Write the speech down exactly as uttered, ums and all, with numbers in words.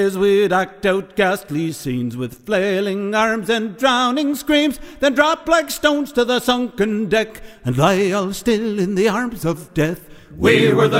As we'd act out ghastly scenes with flailing arms and drowning screams, then drop like stones to the sunken deck and lie all still in the arms of death. We were the